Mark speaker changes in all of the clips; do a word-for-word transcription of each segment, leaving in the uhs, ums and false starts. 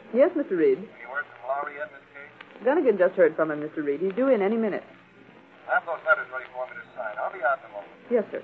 Speaker 1: Yes, Mister Reed.
Speaker 2: Any word from Lowry yet, Miss Case?
Speaker 1: Gunnigan just heard from him, Mister Reed. He's due in any minute.
Speaker 2: Have those letters ready for me to sign. I'll be out in a moment.
Speaker 1: Yes, sir.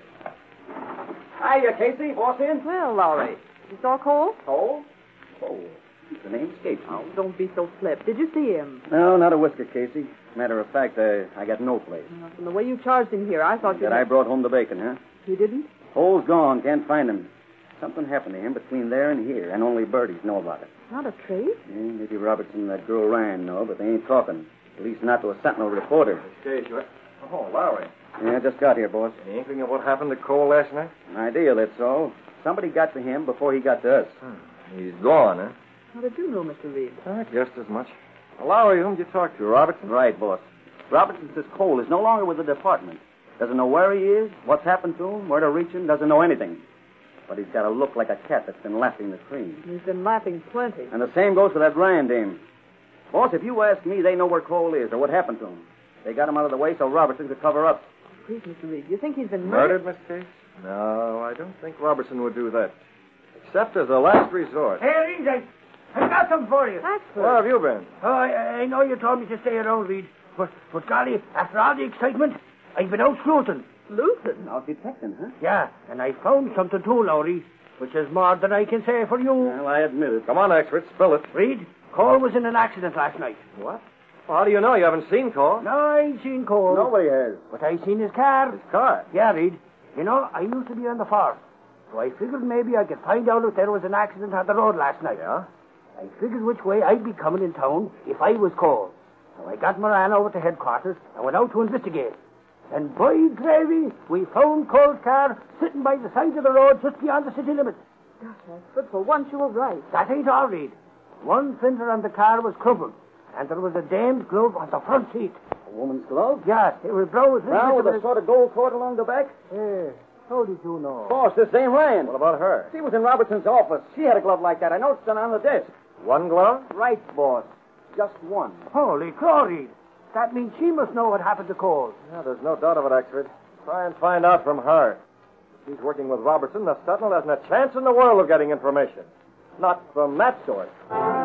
Speaker 3: Hiya, Casey. Boss in?
Speaker 1: Well, Lowry, you saw Cole?
Speaker 3: Cole? Oh, the name escapes me.
Speaker 1: Oh, don't be so flip. Did you see him?
Speaker 3: No, not a whisker, Casey. Matter of fact, uh, I got no place.
Speaker 1: Well, from the way you charged him here, I thought you...
Speaker 3: That I brought home the bacon, huh?
Speaker 1: You didn't?
Speaker 3: Cole's gone. Can't find him. Something happened to him between there and here, and only birdies know about it.
Speaker 1: Not a trace?
Speaker 3: Yeah, maybe Robertson and that girl Ryan know, but they ain't talking. At least not to a Sentinel reporter.
Speaker 2: Miss Case, you... Oh, Lowry.
Speaker 3: Yeah, just got here, boss.
Speaker 2: Any inkling of what happened to Cole last night?
Speaker 3: An idea, that's all. Somebody got to him before he got to us.
Speaker 2: Hmm. He's gone, huh?
Speaker 1: How did you know, Mister Reed?
Speaker 2: Uh, just as much. Well, Lowry, whom did you talk to? Robertson?
Speaker 3: Right, boss. Robertson says Cole is no longer with the department. Doesn't know where he is, what's happened to him, where to reach him, doesn't know anything. But he's got a look like a cat that's been lapping the cream.
Speaker 1: He's been laughing plenty.
Speaker 3: And the same goes for that Ryan dame. Boss, if you ask me, they know where Cole is or what happened to him. They got him out of the way so Robertson could cover up.
Speaker 1: Please, Mister Reed, you think he's been
Speaker 2: Murdered,
Speaker 1: murdered?
Speaker 2: Miss Case? No, I don't think Robertson would do that. Except as a last resort.
Speaker 4: Hey, Reed, I, I got some for you.
Speaker 1: Axford.
Speaker 2: Where have you been?
Speaker 4: Oh, I, I know you told me to stay around, Reed. But, but golly, after all the excitement, I've been out sleuthing.
Speaker 1: Sleuthing?
Speaker 3: Out detecting, huh?
Speaker 4: Yeah, and I found something too, Lowry, which is more than I can say for you.
Speaker 3: Well, I admit it.
Speaker 2: Come on, expert, spill it.
Speaker 4: Reed, Cole was in an accident last night.
Speaker 2: What? Well, how do you know? You haven't seen Cole?
Speaker 4: No, I ain't seen Cole.
Speaker 3: Nobody has.
Speaker 4: But I seen his car.
Speaker 2: His car?
Speaker 4: Yeah, Reed. You know, I used to be on the force. So I figured maybe I could find out if there was an accident on the road last night.
Speaker 2: Yeah?
Speaker 4: I figured which way I'd be coming in town if I was Cole. So I got Moran over to headquarters and went out to investigate. And by gravy, we found Cole's car sitting by the side of the road just beyond the city limits.
Speaker 1: Gosh, Axford, for once you were right.
Speaker 4: That ain't all, Reed. One fender on the car was crumpled, and there was a dame's glove on the front seat.
Speaker 3: A woman's glove?
Speaker 4: Yeah, it was brown with
Speaker 3: Now with a sort of gold cord along the back?
Speaker 4: Hey, how did you know?
Speaker 3: Boss, this ain't Ryan.
Speaker 2: What about her?
Speaker 3: She was in Robertson's office. She had a glove like that. I noticed it on the desk.
Speaker 2: One glove?
Speaker 3: Right, boss. Just one.
Speaker 4: Holy crow, Reed. That means she must know what happened to Cole.
Speaker 2: Yeah, there's no doubt of it, expert. Try and find out from her. If she's working with Robertson, the Sentinel hasn't a chance in the world of getting information. Not from that source.